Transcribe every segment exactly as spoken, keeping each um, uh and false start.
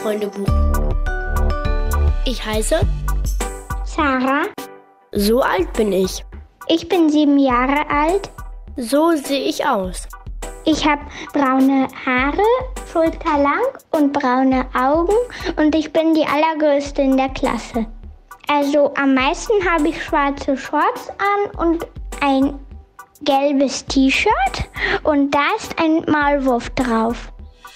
Freundebuch. Ich heiße Sarah. So alt bin ich. Ich bin sieben Jahre alt. So sehe ich aus. Ich habe braune Haare, schulterlang und braune Augen und ich bin die allergrößte in der Klasse. Also am meisten habe ich schwarze Shorts an und ein gelbes T-Shirt und da ist ein Maulwurf drauf.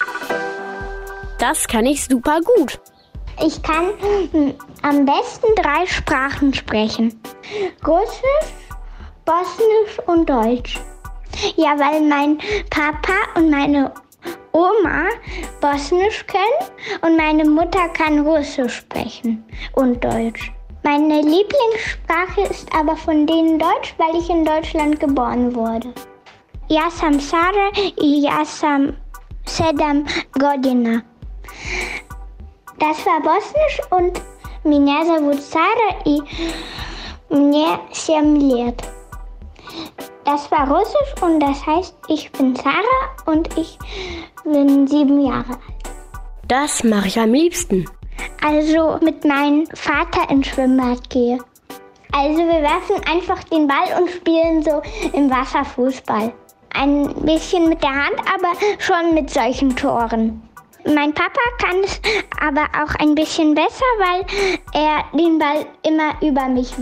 Das kann ich super gut. Ich kann am besten drei Sprachen sprechen. Russisch, Bosnisch und Deutsch. Ja, weil mein Papa und meine Oma Bosnisch können und meine Mutter kann Russisch sprechen und Deutsch. Meine Lieblingssprache ist aber von denen Deutsch, weil ich in Deutschland geboren wurde. Ja sam Sara i ja sam sedam godina. Das war Bosnisch und меня зовут Sara и мне семь лет. Das war Russisch und das heißt, ich bin Sarah und ich bin sieben Jahre alt. Das mache ich am liebsten. Also mit meinem Vater ins Schwimmbad gehe. Also wir werfen einfach den Ball und spielen so im Wasser Fußball. Ein bisschen mit der Hand, aber schon mit solchen Toren. Mein Papa kann es aber auch ein bisschen besser, weil er den Ball immer über mich